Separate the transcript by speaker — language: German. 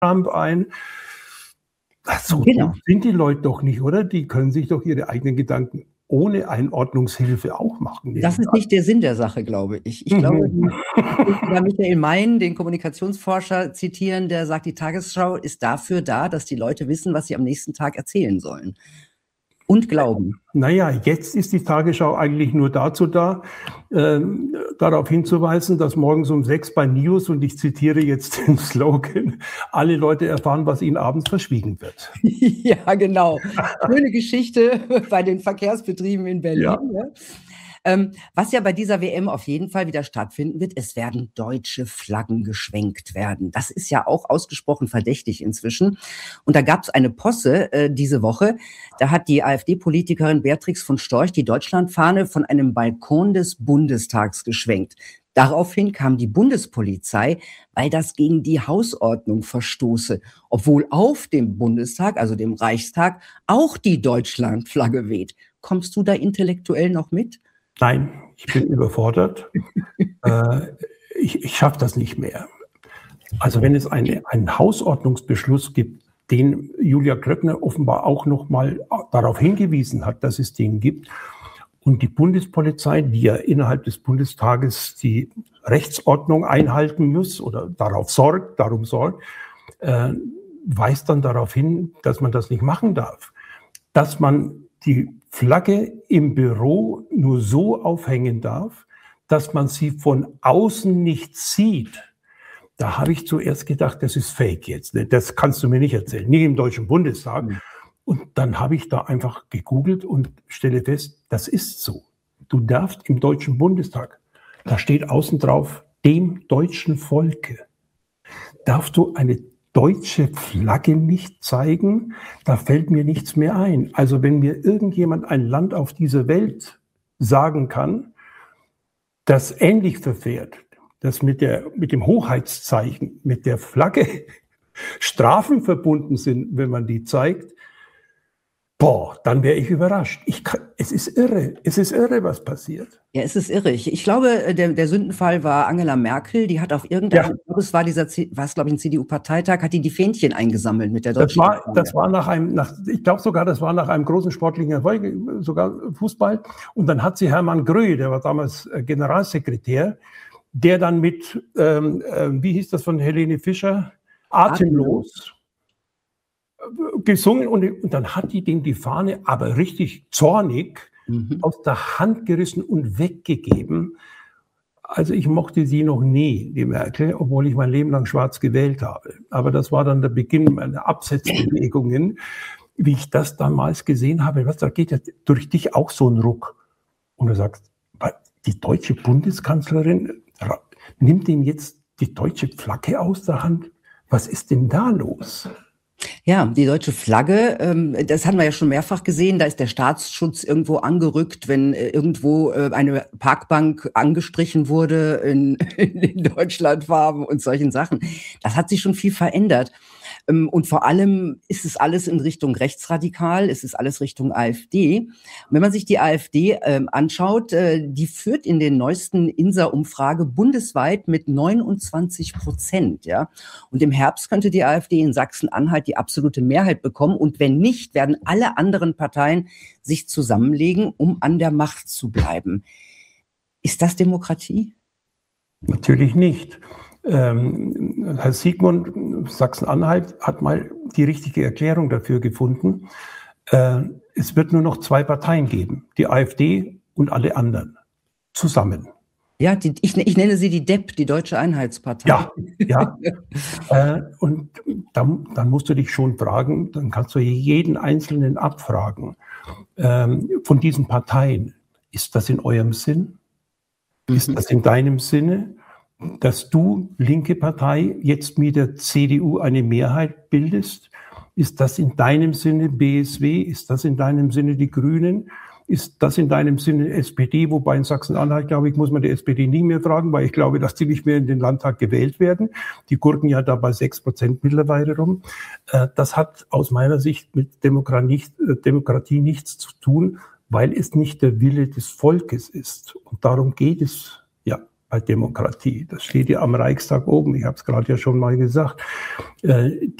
Speaker 1: Trump ein. So
Speaker 2: Genau.
Speaker 1: sind die Leute doch nicht, oder? Die können sich doch ihre eigenen Gedanken ohne Einordnungshilfe auch machen.
Speaker 2: Das ist nicht der Sinn der Sache, glaube ich. Ich glaube, ich will sogar Michael Mein, den Kommunikationsforscher, zitieren, der sagt, die Tagesschau ist dafür da, dass die Leute wissen, was sie am nächsten Tag erzählen sollen. Und glauben.
Speaker 1: Naja, jetzt ist die Tagesschau eigentlich nur dazu da, darauf hinzuweisen, dass morgens um 6 bei News, und ich zitiere jetzt den Slogan, alle Leute erfahren, was ihnen abends verschwiegen wird.
Speaker 2: Ja, genau. Schöne Geschichte bei den Verkehrsbetrieben in Berlin.
Speaker 1: Ja.
Speaker 2: Ne? Was ja bei dieser WM auf jeden Fall wieder stattfinden wird, es werden deutsche Flaggen geschwenkt werden. Das ist ja auch ausgesprochen verdächtig inzwischen. Und da gab es eine Posse diese Woche, da hat die AfD-Politikerin Beatrix von Storch die Deutschlandfahne von einem Balkon des Bundestags geschwenkt. Daraufhin kam die Bundespolizei, weil das gegen die Hausordnung verstoße, obwohl auf dem Bundestag, also dem Reichstag, auch die Deutschlandflagge weht. Kommst du da intellektuell noch mit?
Speaker 1: Nein, ich bin überfordert. Ich schaffe das nicht mehr. Also wenn es einen Hausordnungsbeschluss gibt, den Julia Klöckner offenbar auch noch mal darauf hingewiesen hat, dass es den gibt, und die Bundespolizei, die ja innerhalb des Bundestages die Rechtsordnung einhalten muss oder darum sorgt, weist dann darauf hin, dass man das nicht machen darf. Dass man die Flagge im Büro nur so aufhängen darf, dass man sie von außen nicht sieht. Da habe ich zuerst gedacht, das ist Fake jetzt. Das kannst du mir nicht erzählen. Nicht im Deutschen Bundestag. Und dann habe ich da einfach gegoogelt und stelle fest, das ist so. Du darfst im Deutschen Bundestag, da steht außen drauf, dem deutschen Volke, darfst du eine deutsche Flagge nicht zeigen, da fällt mir nichts mehr ein. Also wenn mir irgendjemand ein Land auf dieser Welt sagen kann, das ähnlich verfährt, das mit dem Hoheitszeichen, mit der Flagge Strafen verbunden sind, wenn man die zeigt, dann wäre ich überrascht. Es ist irre, was passiert.
Speaker 2: Ja, es ist irre. Ich glaube, der Sündenfall war Angela Merkel. Die hat auf irgendeinem, es war glaube ich, ein CDU-Parteitag, hat die Fähnchen eingesammelt mit der deutschen.
Speaker 1: Das war ich glaube sogar, das war nach einem großen sportlichen Erfolg, sogar Fußball. Und dann hat sie Hermann Gröhe, der war damals Generalsekretär, der dann mit, wie hieß das von Helene Fischer? Atemlos. Gesungen, und dann hat die Fahne aber richtig zornig aus der Hand gerissen und weggegeben. Also ich mochte sie noch nie, die Merkel, obwohl ich mein Leben lang schwarz gewählt habe. Aber das war dann der Beginn meiner Absetzbewegungen, wie ich das damals gesehen habe. Da geht ja durch dich auch so ein Ruck. Und du sagst, die deutsche Bundeskanzlerin nimmt ihm jetzt die deutsche Flagge aus der Hand. Was ist denn da los?
Speaker 2: Ja, die deutsche Flagge, das haben wir ja schon mehrfach gesehen, da ist der Staatsschutz irgendwo angerückt, wenn irgendwo eine Parkbank angestrichen wurde in Deutschlandfarben und solchen Sachen. Das hat sich schon viel verändert. Und vor allem ist es alles in Richtung rechtsradikal, es ist alles Richtung AfD. Und wenn man sich die AfD anschaut, die führt in den neuesten INSA-Umfrage bundesweit mit 29%. Ja? Und im Herbst könnte die AfD in Sachsen-Anhalt die absolute Mehrheit bekommen. Und wenn nicht, werden alle anderen Parteien sich zusammenlegen, um an der Macht zu bleiben. Ist das Demokratie?
Speaker 1: Natürlich nicht. Herr Siegmund, Sachsen-Anhalt, hat mal die richtige Erklärung dafür gefunden. Es wird nur noch 2 Parteien geben, die AfD und alle anderen, zusammen.
Speaker 2: Ja, ich nenne sie die DEP, die Deutsche Einheitspartei.
Speaker 1: Ja. Und dann musst du dich schon fragen, dann kannst du jeden Einzelnen abfragen. Von diesen Parteien, ist das in eurem Sinn? Ist das in deinem Sinne? Dass du, linke Partei, jetzt mit der CDU eine Mehrheit bildest? Ist das in deinem Sinne BSW? Ist das in deinem Sinne die Grünen? Ist das in deinem Sinne SPD? Wobei in Sachsen-Anhalt, glaube ich, muss man die SPD nie mehr fragen, weil ich glaube, dass die nicht mehr in den Landtag gewählt werden. Die gurken ja da bei 6% mittlerweile rum. Das hat aus meiner Sicht mit Demokratie nichts zu tun, weil es nicht der Wille des Volkes ist. Und darum geht es. Ja. bei Demokratie. Das steht ja am Reichstag oben. Ich habe es gerade ja schon mal gesagt.